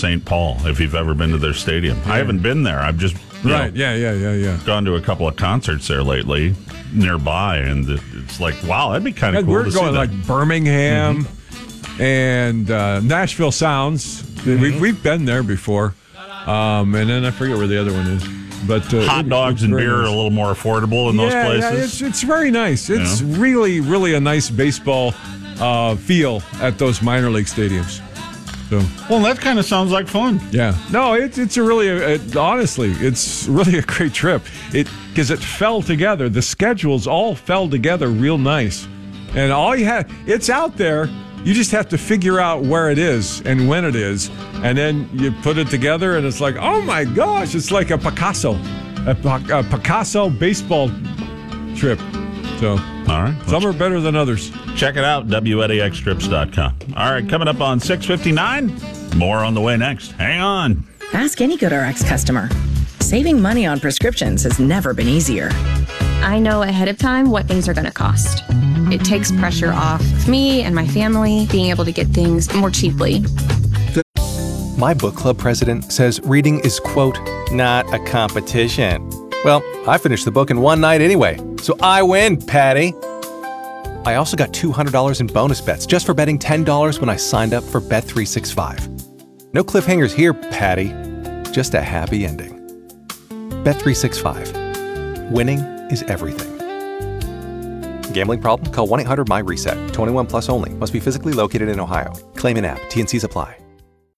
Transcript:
St. Paul, if you've ever been to their stadium. I haven't been there. I've just gone to a couple of concerts there lately nearby, and it's like, wow, that'd be kind of cool to see. We're going like Birmingham and Nashville Sounds. We've been there before. And then I forget where the other one is. But hot dogs and beer are a little more affordable in those places. Yeah, it's very nice. It's really, really a nice baseball feel at those minor league stadiums. So, well, that kind of sounds like fun. Yeah. No, it's a really, honestly, it's really a great trip. Because it fell together. The schedules all fell together real nice. And all you have, it's out there. You just have to figure out where it is and when it is. And then you put it together, and it's like, oh, my gosh, it's like a Picasso baseball trip. So, all right, some are better than others. Check it out, WEDXtrips.com. All right, coming up on 6:59, more on the way next. Hang on. Ask any GoodRx customer. Saving money on prescriptions has never been easier. I know ahead of time what things are going to cost. It takes pressure off of me and my family being able to get things more cheaply. My book club president says reading is, quote, not a competition. Well, I finished the book in one night anyway, so I win, Patty. I also got $200 in bonus bets just for betting $10 when I signed up for Bet365. No cliffhangers here, Patty. Just a happy ending. Bet365. Winning is everything. Gambling problem? Call 1-800-MY-RESET. 21 plus only. Must be physically located in Ohio. Claim in app. T&Cs apply.